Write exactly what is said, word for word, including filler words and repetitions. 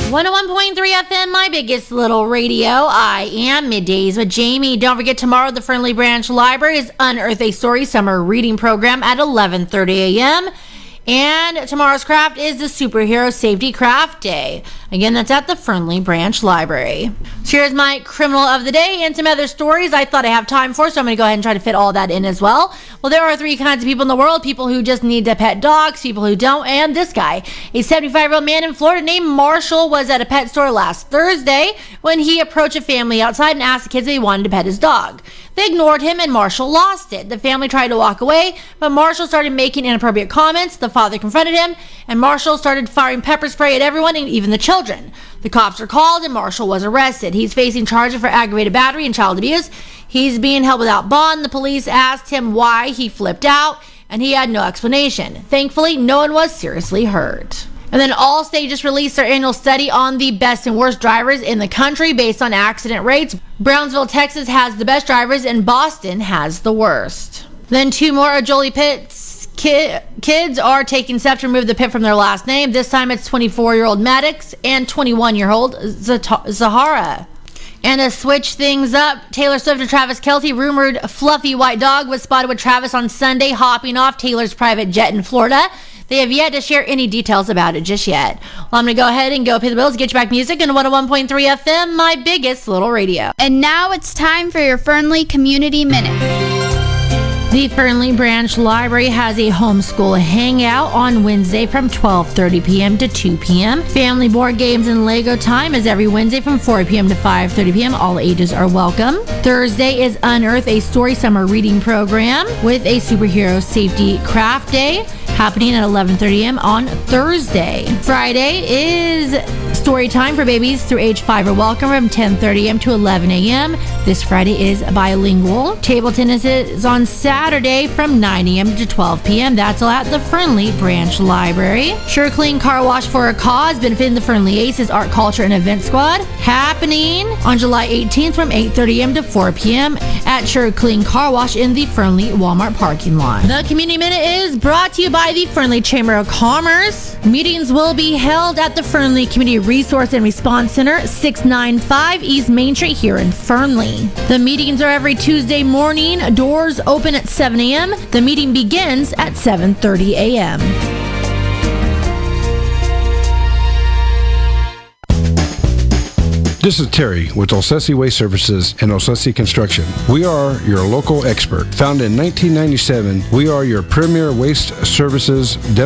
one oh one point three F M, my biggest little radio. I am Middays with Jamie. Don't forget, tomorrow the Friendly Branch Library's Unearth a Story summer reading program at eleven thirty a.m. And tomorrow's craft is the Superhero Safety Craft Day. Again, that's at the Friendly Branch Library. So here's my criminal of the day and some other stories I thought I have time for, so I'm going to go ahead and try to fit all that in as well. Well, there are three kinds of people in the world: people who just need to pet dogs, people who don't, and this guy. A seventy-five-year-old man in Florida named Marshall was at a pet store last Thursday when he approached a family outside and asked the kids if they wanted to pet his dog. They ignored him and Marshall lost it. The family tried to walk away, but Marshall started making inappropriate comments. The father confronted him, and Marshall started firing pepper spray at everyone, and even the children. The cops were called, and Marshall was arrested. He's facing charges for aggravated battery and child abuse. He's being held without bond. The police asked him why he flipped out, and he had no explanation. Thankfully, no one was seriously hurt. And then Allstate just released their annual study on the best and worst drivers in the country based on accident rates. Brownsville, Texas has the best drivers, and Boston has the worst. Then two more Jolie Pitt's ki- kids are taking steps to remove the Pitt from their last name. This time it's twenty-four-year-old Maddox and twenty-one-year-old Zata- Zahara. And to switch things up, Taylor Swift and Travis Kelce rumored fluffy white dog was spotted with Travis on Sunday hopping off Taylor's private jet in Florida. They have yet to share any details about it just yet. Well, I'm going to go ahead and go pay the bills, get you back music on one oh one point three F M, my biggest little radio. And now it's time for your Fernley Community Minute. The Friendly Branch Library has a homeschool hangout on Wednesday from twelve thirty p.m. to two p.m. Family board games and Lego time is every Wednesday from four p.m. to five thirty p.m. All ages are welcome. Thursday is Unearth a Story summer reading program with a Superhero Safety Craft Day happening at eleven thirty a.m. on Thursday. Friday is story time for babies through age five are welcome from ten thirty a.m. to eleven a.m. This Friday is bilingual. Table tennis is on Saturday from nine a.m. to twelve p.m. That's all at the Friendly Branch Library. Sure Clean Car Wash for a Cause, benefiting the Friendly Aces Art, Culture, and Event Squad, happening on July eighteenth from eight thirty a.m. to four p.m. at Sure Clean Car Wash in the Friendly Walmart parking lot. The Community Minute is brought to you by the Friendly Chamber of Commerce. Meetings will be held at the Friendly Community Resource and Response Center, six ninety-five East Main Street here in Fernley. The meetings are every Tuesday morning. Doors open at seven a.m. The meeting begins at seven thirty a.m. This is Terry with Olsesi Waste Services and Olsesi Construction. We are your local expert. Founded in nineteen ninety-seven, we are your premier waste services